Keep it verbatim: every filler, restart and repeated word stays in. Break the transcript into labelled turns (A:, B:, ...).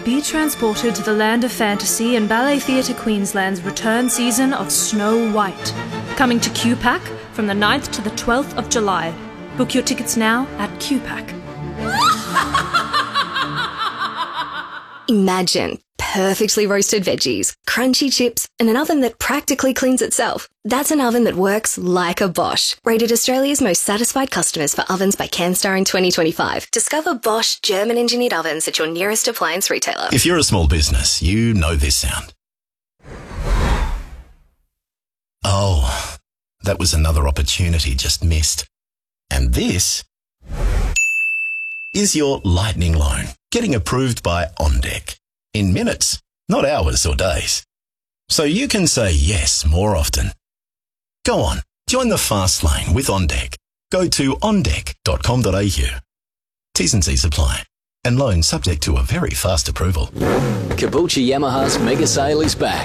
A: Be transported to the land of fantasy in Ballet Theatre Queensland's return season of Snow White. Coming to Q PAC from the ninth to the twelfth of July. Book your tickets now at Q PAC.
B: Imagine perfectly roasted veggies, crunchy chips, and an oven that practically cleans itself. That's an oven that works like a Bosch. Rated Australia's most satisfied customers for ovens by CanStar in twenty twenty-five. Discover Bosch German-engineered ovens at your nearest appliance retailer.
C: If you're a small business, you know this sound. Oh, that was another opportunity just missed. And this is your lightning loan, getting approved by OnDeck. In minutes, not hours or days. So you can say yes more often. Go on, join the fast lane with OnDeck. Go to on deck dot com dot a u. T's and C's apply. And loan subject to a very fast approval.
D: Kabuchi Yamaha's mega sale is back.